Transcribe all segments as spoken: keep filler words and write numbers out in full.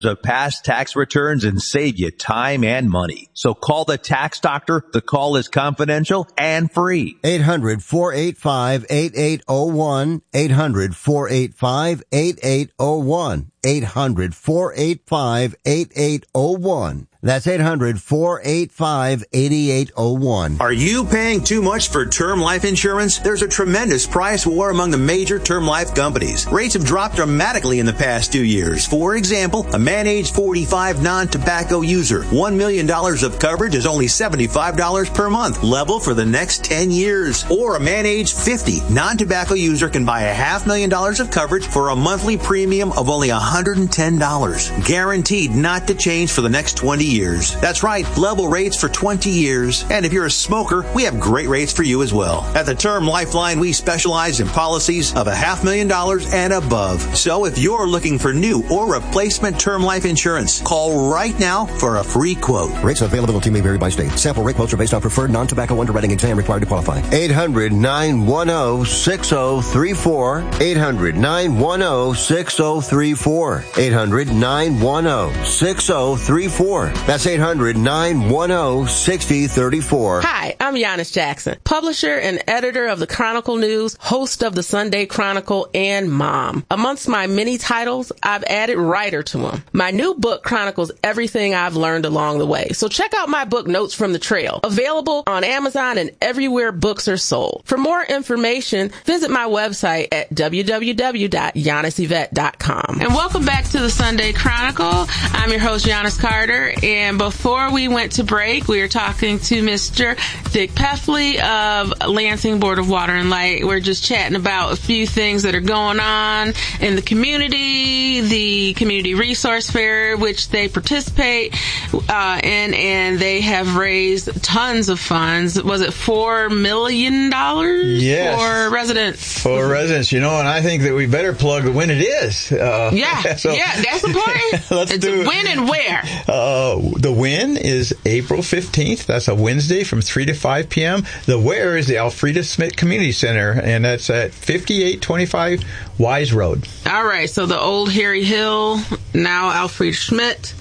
of past tax returns and save you time and money. So call the tax doctor. The call is confidential and free. eight hundred, four eight five, eight eight zero one. eight hundred, four eight five, eight eight zero one. eight hundred, four eight five, eight eight zero one. That's eight hundred, four eight five, eight eight zero one. Are you paying too much for term life insurance? There's a tremendous price war among the major term life companies. Rates have dropped dramatically in the past two years. For example, a man age forty-five non-tobacco user, one million dollars of coverage is only seventy-five dollars per month, level for the next ten years. Or a man age fifty non-tobacco user can buy a half million dollars of coverage for a monthly premium of only one hundred ten dollars. Guaranteed not to change for the next twenty years. That's right, level rates for twenty years. And if you're a smoker, we have great rates for you as well. At the Term Lifeline, we specialize in policies of a half million dollars and above. So if you're looking for new or replacement term life insurance, call right now for a free quote. Rates and availability may vary by state. Sample rate quotes are based on preferred non-tobacco underwriting exam required to qualify. eight hundred, nine one zero, six zero three four. eight hundred, nine one zero, six zero three four. eight hundred, nine one zero, six zero three four. That's eight hundred, nine one zero, six zero three four. Hi, I'm Giannis Jackson, publisher and editor of the Chronicle News, host of the Sunday Chronicle, and mom. Amongst my many titles, I've added writer to them. My new book chronicles everything I've learned along the way. So check out my book, Notes from the Trail, available on Amazon and everywhere books are sold. For more information, visit my website at w w w dot giannis yvette dot com. And welcome back to the Sunday Chronicle. I'm your host, Giannis Carter, and before we went to break, we were talking to Mister Dick Peffley of Lansing Board of Water and Light. We're just chatting about a few things that are going on in the community, the Community Resource Fair, which they participate uh, in, and they have raised tons of funds. Was it four million dollars yes. for residents? For residents, you know, and I think that we better plug when it is. Uh, yeah, so, yeah, that's important. Let's it's do when and where. Uh, the when is April fifteenth. That's a Wednesday from three to five p.m. The where is the Alfreda Smith Community Center, and that's at fifty-eight twenty-five Wise Road. All right, so the old Harry Hill, now Alfreda Schmidt.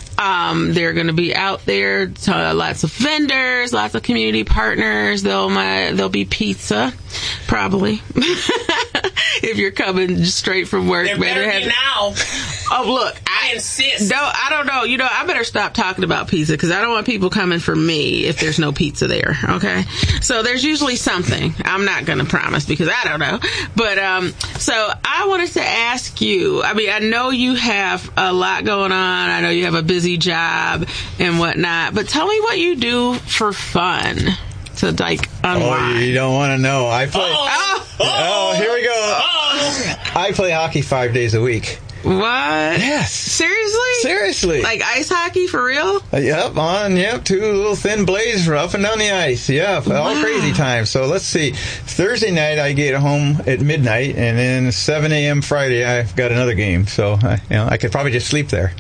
Um, they're going to be out there, to lots of vendors, lots of community partners. There'll, my, there'll be pizza, probably. If you're coming straight from work. There better have, be now. Oh, look. I insist. No, I don't know. You know, I better stop talking about pizza because I don't want people coming for me if there's no pizza there, okay? So there's usually something. I'm not going to promise because I don't know. But, um, so I wanted to ask you, I mean, I know you have a lot going on. I know you have a busy job and whatnot, but tell me what you do for fun to, like, unwind. Oh, you don't want to know. I play. Oh, oh, oh here we go. Oh. I play hockey five days a week. What? Yes. Seriously? Seriously. Like ice hockey for real? Uh, yep, on, yep, two little thin blades up and down the ice. Yep, wow. All crazy time. So let's see. Thursday night I get home at midnight, and then seven a.m. Friday I've got another game. So I, you know, I could probably just sleep there.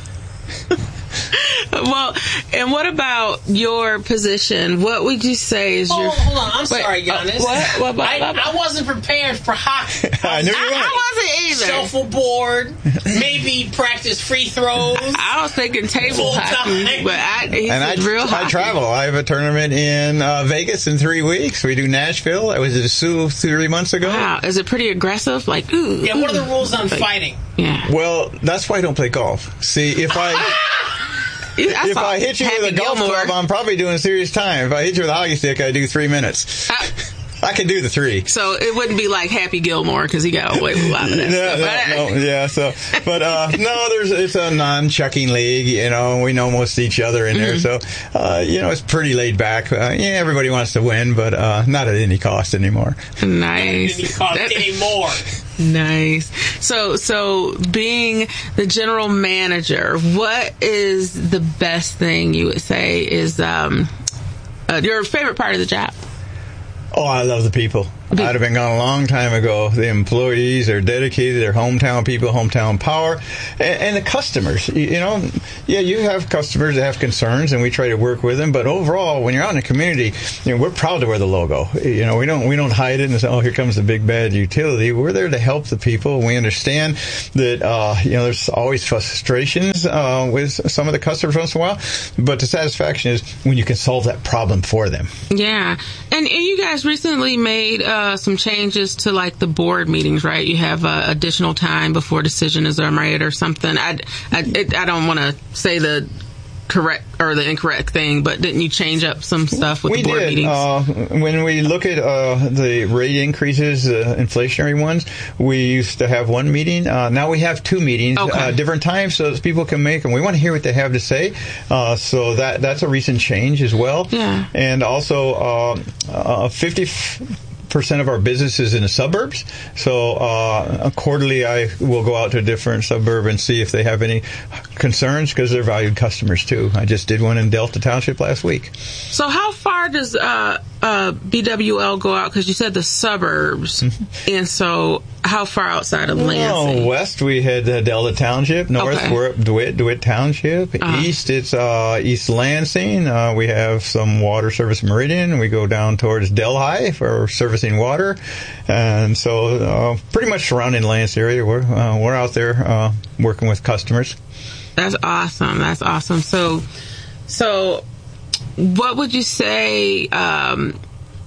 Well, and what about your position? What would you say is oh, your... hold on. I'm Wait, sorry, Giannis. Uh, what? What, what, I, what, what? I wasn't prepared for hockey. I knew you I, weren't. I wasn't either. Shuffleboard, maybe practice free throws. I was thinking table Full hockey, time. but I, he and I, said real I hockey. travel. I have a tournament in uh, Vegas in three weeks. We do Nashville. I was at Sioux three months ago. Wow. Is it pretty aggressive? Like, ooh. Yeah, what are the rules on like, fighting? Yeah. Well, that's why I don't play golf. See, if I... I if I hit you Happy with a golf Gilmore. club, I'm probably doing serious time. If I hit you with a hockey stick, I do three minutes. Uh, I can do the three. So it wouldn't be like Happy Gilmore because he got away with a lot of that no, stuff. no, no, yeah, so, but, uh, no, there's, it's a non-chucking league, you know, we know most each other in there, mm-hmm. so, uh, you know, it's pretty laid back. Uh, yeah, everybody wants to win, but, uh, not at any cost anymore. Nice. Didn't cost That- any more. Nice. So, so being the general manager, what is the best thing you would say is um, uh, your favorite part of the job? Oh, I love the people. I'd have been gone a long time ago. The employees are dedicated. They're hometown people, hometown power, and, and the customers. You, you know, yeah, you have customers that have concerns, and we try to work with them. But overall, when you're out in the community, you know, we're proud to wear the logo. You know, we don't we don't hide it and say, "Oh, here comes the big bad utility." We're there to help the people. We understand that uh, you know there's always frustrations uh, with some of the customers once in a while, but the satisfaction is when you can solve that problem for them. Yeah, and, and you guys recently made uh, some changes to like the board meetings, right? You have uh, additional time before decision is made or something. I, I, it, I don't want to say the correct or the incorrect thing, but didn't you change up some stuff with we the board did. meetings? Uh, when we look at uh, the rate increases, uh, inflationary ones, we used to have one meeting. Uh, now we have two meetings, okay. uh, different times, so that people can make them. We want to hear what they have to say. Uh, so that that's a recent change as well. Yeah. And also, uh, uh, fifty percent of our business is in the suburbs. So uh, quarterly, I will go out to a different suburb and see if they have any concerns, because they're valued customers too. I just did one in Delta Township last week. So how far does uh, uh, B W L go out? Because you said the suburbs, and so how far outside of Lansing? Oh, west we had uh, Delta Township. North Okay. we're up DeWitt, DeWitt Township. Uh-huh. East it's uh, East Lansing. Uh, we have some water service Meridian. We go down towards Delhi for servicing water, and so uh, pretty much surrounding the Lansing area. We're uh, we're out there uh, working with customers. That's awesome. That's awesome. So, so what would you say, um,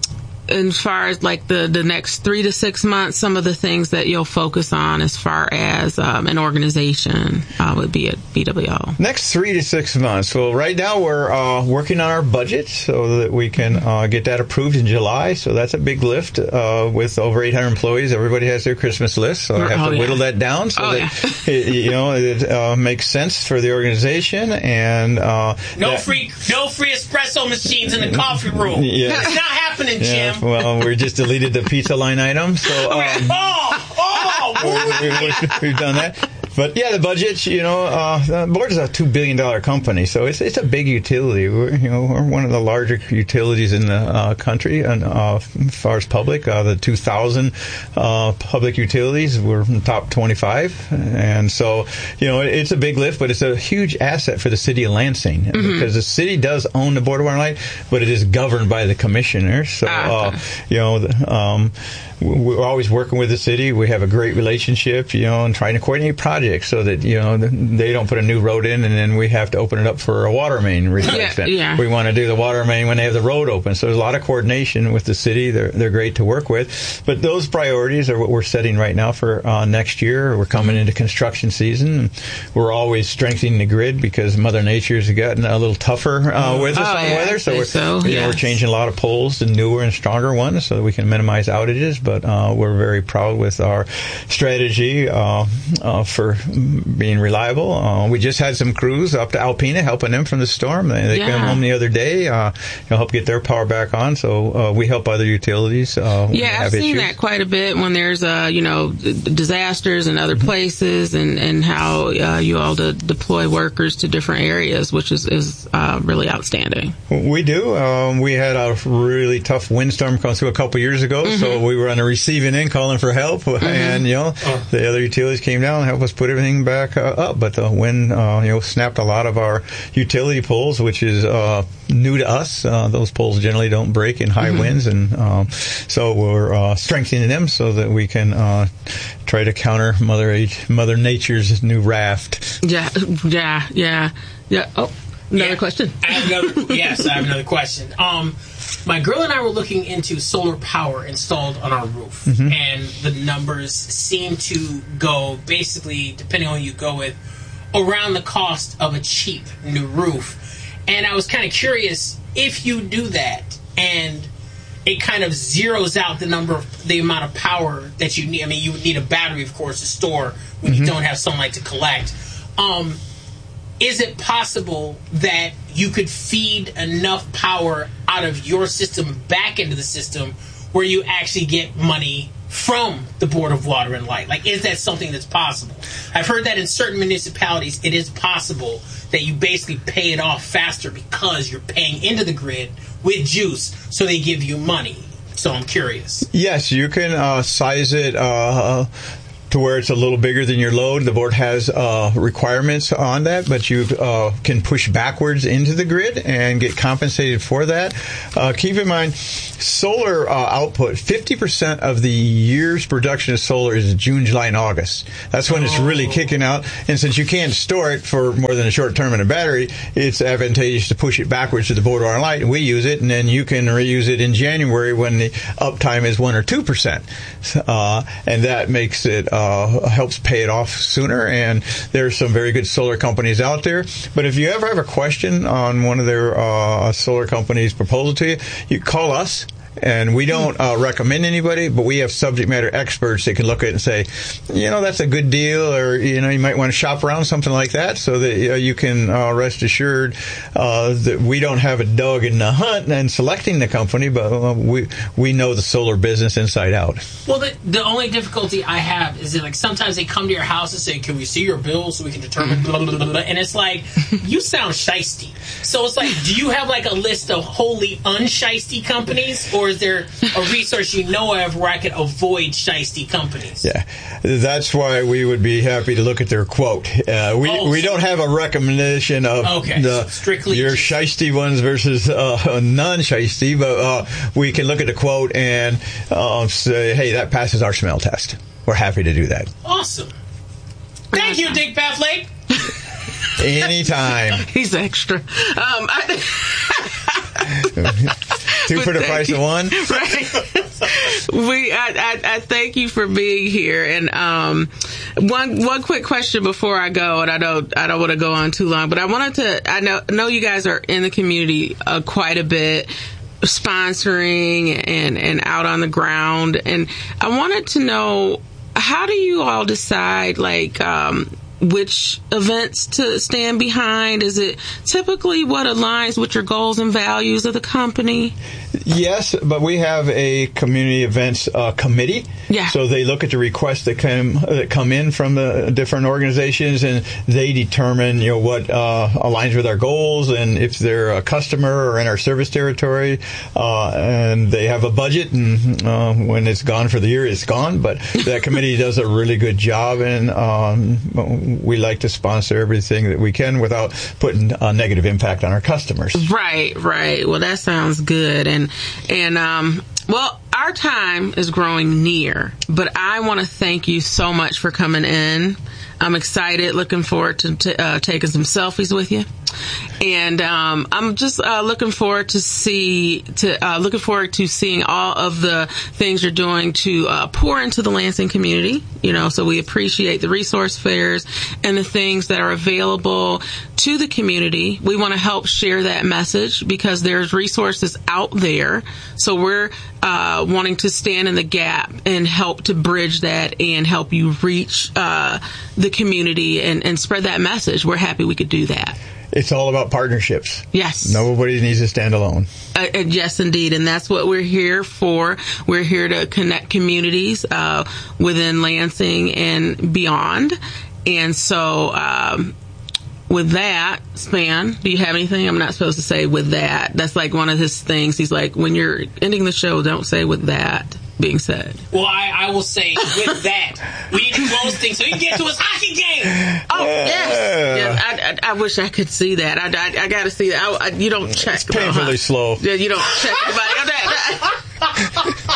as far as like the, the next three to six months, some of the things that you'll focus on as far as um, an organization uh, would be at B W L? Next three to six months. Well, right now we're uh, working on our budget so that we can uh, get that approved in July. So that's a big lift uh, with over eight hundred employees. Everybody has their Christmas list, so I have Oh, to yeah. whittle that down so Oh, that yeah. it, you know it uh, makes sense for the organization. And uh, No that- free, no free espresso machines in the coffee room. Yeah. It's not happening, Yeah, Jim. well, we just deleted the pizza line item, so um, oh, oh, we, we, we've done that. But yeah, the budget, you know, uh, the board is a two billion dollar company, so it's it's a big utility. We're, you know, we're one of the larger utilities in the uh, country, and uh, as far as public, uh, the two thousand uh, public utilities, we're in the top twenty-five, and so you know, it's a big lift, but it's a huge asset for the city of Lansing mm-hmm. because the city does own the Board of Water and Light, but it is governed by the commissioners. So Ah, okay. uh, you know. The, um, we're always working with the city. We have a great relationship, you know, and trying to coordinate projects so that, you know, they don't put a new road in and then we have to open it up for a water main replacement. Yeah, yeah. We want to do the water main when they have the road open. So there's a lot of coordination with the city. They're they're great to work with. But those priorities are what we're setting right now for uh, next year. We're coming into construction season. We're always strengthening the grid because Mother Nature's gotten a little tougher uh, with us Oh, on yeah, weather. So I we're, think so, you know, yes. we're changing a lot of poles to newer and stronger ones so that we can minimize outages. But uh, we're very proud with our strategy uh, uh, for being reliable. Uh, we just had some crews up to Alpena helping them from the storm. They, they Yeah. came home the other day, uh, you know, help get their power back on. So uh, we help other utilities. Uh, when they Yeah, I've have seen issues. that quite a bit when there's, uh, you know, d- disasters in other places, and, and how uh, you all de- deploy workers to different areas, which is, is uh, really outstanding. We do. Um, we had a really tough windstorm come through a couple years ago, Mm-hmm. so we were on the receiving end calling for help, mm-hmm. and you know the other utilities came down and helped us put everything back uh, up. But the wind, uh, you know, snapped a lot of our utility poles, which is uh, new to us. Uh, those poles generally don't break in high mm-hmm. winds, and um, so we're uh, strengthening them so that we can uh, try to counter Mother Age, Mother Nature's new raft. Yeah, yeah, yeah, yeah. Oh, another Yeah. question. I have another. Yes, I have another question. Um, my girl and I were looking into solar power installed on our roof, Mm-hmm. and the numbers seem to go basically, depending on who you go with, around the cost of a cheap new roof. And I was kind of curious if you do that and it kind of zeroes out the number of the amount of power that you need. I mean, you would need a battery, of course, to store when Mm-hmm. you don't have sunlight to collect. Um, is it possible that you could feed enough power out of your system back into the system where you actually get money from the Board of Water and Light? Like, is that something that's possible? I've heard that in certain municipalities it is possible that you basically pay it off faster because you're paying into the grid with juice, so they give you money. So I'm curious. Yes, you can uh, size it uh, to where it's a little bigger than your load. The board has uh, requirements on that, but you uh, can push backwards into the grid and get compensated for that. Uh, keep in mind, solar uh, output, fifty percent of the year's production of solar is June, July, and August. That's when oh. it's really kicking out. And since you can't store it for more than a short term in a battery, it's advantageous to push it backwards to the board or light, and we use it, and then you can reuse it in January when the uptime is one or two percent. Uh, and that makes it Uh, helps pay it off sooner, and there's some very good solar companies out there. But if you ever have a question on one of their uh, solar companies' proposal to you, you call us. And we don't uh, recommend anybody, but we have subject matter experts that can look at it and say, you know, that's a good deal, or, you know, you might want to shop around something like that, so that uh, you can uh, rest assured uh, that we don't have a dog in the hunt and selecting the company, but uh, we we know the solar business inside out. Well, the, the only difficulty I have is that, like, sometimes they come to your house and say, can we see your bill so we can determine blah, blah, blah, blah, and it's like, you sound shiesty. So it's like, do you have, like, a list of wholly unshiesty companies, or is there a resource you know of where I could avoid shiesty companies? Yeah, that's why we would be happy to look at their quote. Uh, we oh, we so don't have a recommendation of okay, the so strictly your just shiesty ones versus uh, non-shiesty, but uh, we can look at the quote and uh, say, hey, that passes our smell test. We're happy to do that. Awesome. Thank you, Dick Pavlik. Anytime. He's extra. Um, I, Two for the price you, of one. Right. We, I, I, I thank you for being here. And um, one one quick question before I go, and I don't I don't want to go on too long, but I wanted to. I know know you guys are in the community uh, quite a bit, sponsoring and and out on the ground, and I wanted to know, how do you all decide, like, um, which events to stand behind? Is it typically what aligns with your goals and values of the company? Yes, but we have a community events uh, committee. Yeah. So they look at the requests that come that come in from the different organizations, and they determine, you know, what uh, aligns with our goals, and if they're a customer or in our service territory. Uh, and they have a budget, and uh, when it's gone for the year, it's gone. But that committee does a really good job, and um, we like to sponsor everything that we can without putting a negative impact on our customers. Right, right. Well, that sounds good. And, and, um, well, our time is growing near, but I want to thank you so much for coming in. I'm excited, looking forward to t- uh, taking some selfies with you. And um, I'm just uh, looking forward to see to uh, looking forward to seeing all of the things you're doing to uh, pour into the Lansing community. You know, so we appreciate the resource fairs and the things that are available to the community. We want to help share that message because there's resources out there. So we're uh, wanting to stand in the gap and help to bridge that and help you reach uh, the community and, and spread that message. We're happy we could do that. It's all about partnerships. Yes. Nobody needs to stand alone. Uh, and yes, indeed. And that's what we're here for. We're here to connect communities uh, within Lansing and beyond. And so um, with that, Span, do you have anything? I'm not supposed to say with that. That's like one of his things. He's like, when you're ending the show, don't say with that being said. Well, I, I will say with that, we need to close things so he can get to his hockey game. Oh, yes. yes. I, I, I wish I could see that. I, I, I got to see that. I, I, you don't check. It's painfully huh? slow. Yeah, you don't check anybody.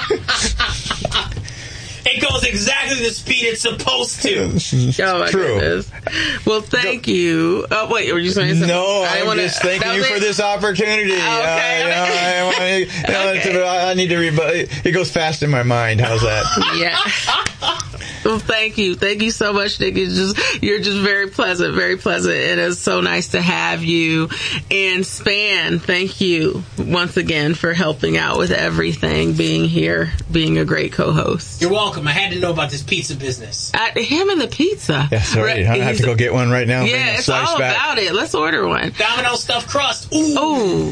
It goes exactly the speed it's supposed to. Oh, my True. goodness. Well, thank you. Oh, wait, were you saying something? No, I I'm wanna, just thanking you it? for this opportunity. Okay. Uh, you know, I, I, you know, okay. I need to read. It goes fast in my mind. How's that? Yeah. Well, thank you. Thank you so much, Nick. You're just, you're just very pleasant, very pleasant. It is so nice to have you. And Span, thank you once again for helping out with everything, being here, being a great co-host. You're welcome. I had to know about this pizza business. Uh, him and the pizza. Yes, right. I have to go get one right now. Yeah, it's all back. about it. Let's order one. Domino stuffed crust. Ooh. Ooh.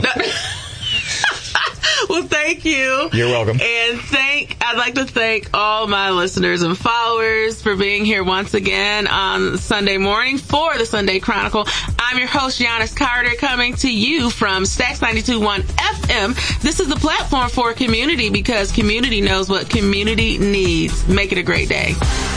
Well, thank you. You're welcome. And thank, I'd like to thank all my listeners and followers for being here once again on Sunday morning for the Sunday Chronicle. I'm I'm your host, Giannis Carter, coming to you from Stacks ninety-two point one F M. This is the platform for community because community knows what community needs. Make it a great day.